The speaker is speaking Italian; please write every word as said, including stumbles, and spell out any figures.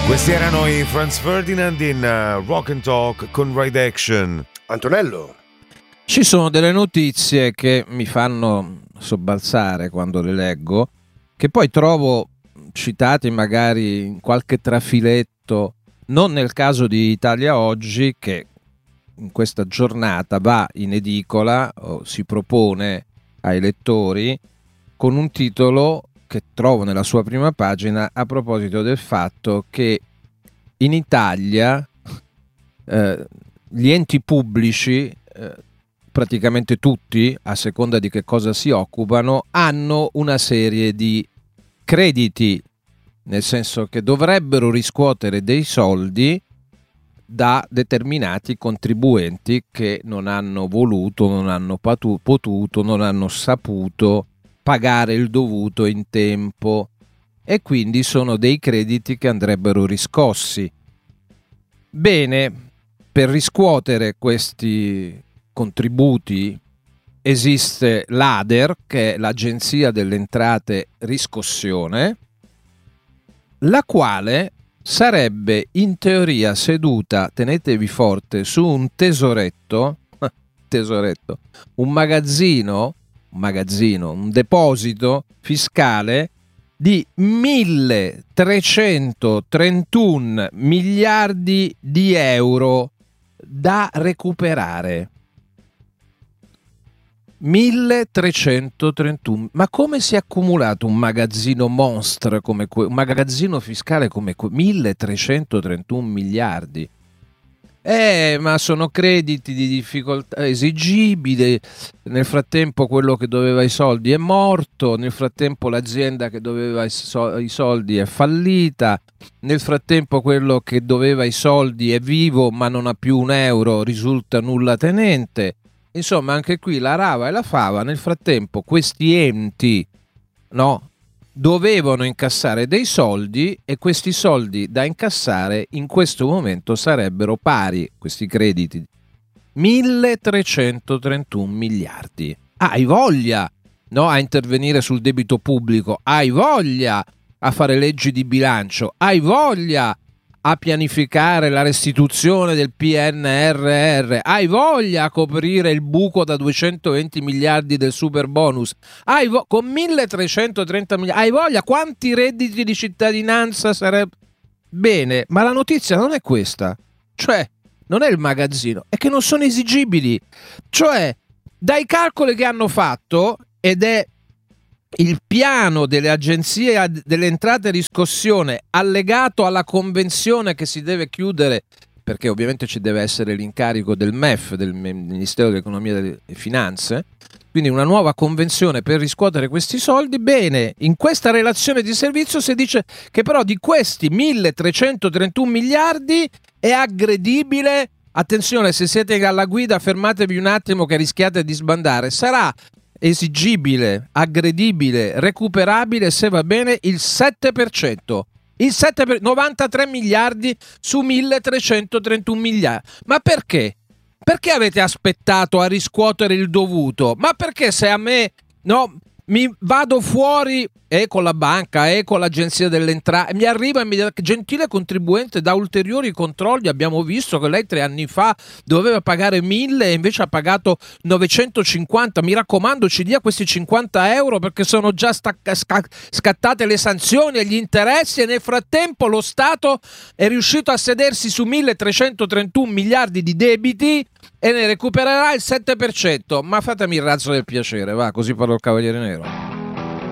Questi erano i Franz Ferdinand in uh, Rock and Talk con Ride Action. Antonello. Ci sono delle notizie che mi fanno sobbalzare quando le leggo, che poi trovo citate magari in qualche trafiletto, non nel caso di Italia Oggi, che in questa giornata va in edicola o si propone ai lettori con un titolo che trovo nella sua prima pagina a proposito del fatto che in Italia eh, gli enti pubblici, eh, praticamente tutti, a seconda di che cosa si occupano, hanno una serie di crediti, nel senso che dovrebbero riscuotere dei soldi da determinati contribuenti che non hanno voluto, non hanno patu- potuto, non hanno saputo pagare il dovuto in tempo, e quindi sono dei crediti che andrebbero riscossi. Bene, per riscuotere questi contributi esiste l'A D E R, che è l'Agenzia delle Entrate Riscossione, la quale sarebbe in teoria seduta, tenetevi forte, su un tesoretto, tesoretto, un magazzino, un magazzino, un deposito fiscale di milletrecentotrentuno miliardi di euro da recuperare. milletrecentotrentuno. Ma come si è accumulato un magazzino monstre come que- un magazzino fiscale come que- milletrecentotrentuno miliardi? Eh, ma sono crediti di difficoltà esigibili. Nel frattempo quello che doveva i soldi è morto, nel frattempo l'azienda che doveva i, so- i soldi è fallita, nel frattempo quello che doveva i soldi è vivo ma non ha più un euro, risulta nulla tenente. Insomma, anche qui la rava e la fava. Nel frattempo questi enti, no, dovevano incassare dei soldi, e questi soldi da incassare in questo momento sarebbero pari, questi crediti, milletrecentotrentuno miliardi. Hai voglia, no, a intervenire sul debito pubblico, hai voglia a fare leggi di bilancio, hai voglia a pianificare la restituzione del P N R R, hai voglia a coprire il buco da duecentoventi miliardi del super bonus, hai vo- con milletrecentotrenta miliardi, hai voglia, quanti redditi di cittadinanza sarebbe? Bene, ma la notizia non è questa, cioè non è il magazzino, è che non sono esigibili, cioè dai calcoli che hanno fatto, ed è il piano delle agenzie delle entrate e riscossione allegato alla convenzione che si deve chiudere, perché ovviamente ci deve essere l'incarico del M E F, del Ministero dell'Economia e delle Finanze, quindi una nuova convenzione per riscuotere questi soldi. Bene, in questa relazione di servizio si dice che però di questi milletrecentotrentuno miliardi è aggredibile, attenzione, se siete alla guida fermatevi un attimo che rischiate di sbandare, sarà esigibile, aggredibile, recuperabile, se va bene, il sette per cento. Il sette per cento, novantatré miliardi su milletrecentotrentuno miliardi. Ma perché? Perché avete aspettato a riscuotere il dovuto? Ma perché se a me, no, mi vado fuori e con la banca e con l'agenzia delle entrate mi arriva e mi dice: gentile contribuente, da ulteriori controlli abbiamo visto che lei tre anni fa doveva pagare mille e invece ha pagato novecentocinquanta, mi raccomando ci dia questi cinquanta euro perché sono già stacca- sca- scattate le sanzioni e gli interessi, e nel frattempo lo Stato è riuscito a sedersi su milletrecentotrentuno miliardi di debiti e ne recupererà il sette per cento. Ma fatemi il razzo del piacere, va, così parlo il Cavaliere Nero.